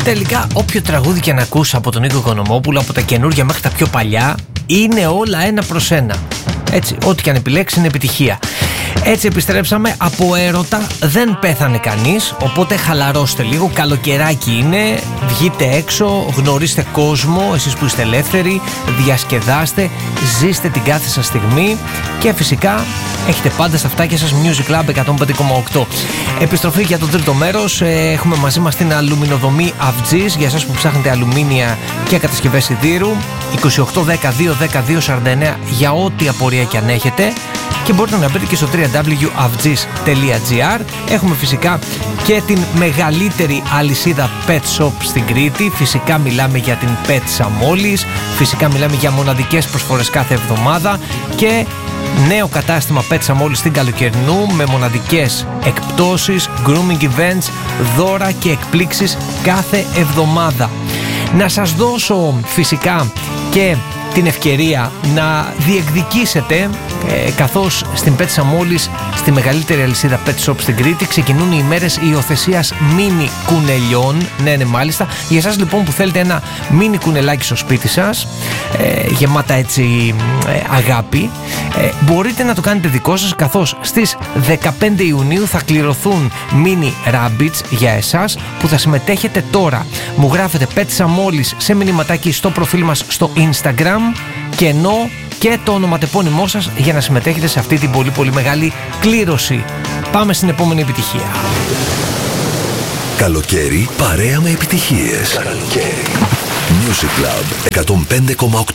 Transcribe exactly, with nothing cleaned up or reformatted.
Τελικά, όποιο τραγούδι και να ακούσει από τον Νίκο Οικονομόπουλο, από τα καινούργια μέχρι τα πιο παλιά, είναι όλα ένα προς ένα. Έτσι, ό,τι και αν επιλέξει είναι επιτυχία. Έτσι επιστρέψαμε. Από έρωτα δεν πέθανε κανείς, οπότε χαλαρώστε λίγο, καλοκαιράκι είναι, βγείτε έξω, γνωρίστε κόσμο, εσείς που είστε ελεύθεροι, διασκεδάστε, ζήστε την κάθε σας στιγμή και φυσικά έχετε πάντα στα αυτάκια σας Music Club εκατόν πέντε κόμμα οκτώ. Επιστροφή για το τρίτο μέρος. Έχουμε μαζί μας την αλουμινοδομή Avgis για εσάς που ψάχνετε αλουμίνια και κατασκευές σιδήρου. είκοσι οκτώ δέκα δύο δέκα δύο σαράντα εννέα για ό,τι απορία και αν έχετε. Και μπορείτε να μπείτε και στο double-u double-u double-u τελεία avgis τελεία gr. Έχουμε φυσικά και την μεγαλύτερη αλυσίδα pet shop στην Κρήτη. Φυσικά μιλάμε για την Pet Samolis. Φυσικά μιλάμε για μοναδικές προσφορές κάθε εβδομάδα. Και νέο κατάστημα Pet Samolis στην Καλοκαιρινού με μοναδικές εκπτώσεις, grooming events, δώρα και εκπλήξεις κάθε εβδομάδα. Να σας δώσω φυσικά και την ευκαιρία να διεκδικήσετε ε, καθώς στην Pet Samolis, στη μεγαλύτερη αλυσίδα Pet Shop στην Κρήτη, ξεκινούν οι ημέρες υιοθεσίας μίνι κουνελιών. Ναι, ναι, μάλιστα. Για εσάς λοιπόν που θέλετε ένα μίνι κουνελάκι στο σπίτι σας, ε, γεμάτα έτσι ε, αγάπη, ε, μπορείτε να το κάνετε δικό σας, καθώς στις δεκαπέντε Ιουνίου θα κληρωθούν μίνι rabbits για εσάς που θα συμμετέχετε τώρα. Μου γράφετε Pet Samolis σε μηνυματάκι στο προφίλ μας στο Instagram και ενώ και το ονοματεπώνυμό σας για να συμμετέχετε σε αυτή την πολύ πολύ μεγάλη κλήρωση. Πάμε στην επόμενη επιτυχία. Καλοκαίρι παρέα με επιτυχίες. Καλοκαίρι. Music Club εκατόν πέντε κόμμα οκτώ.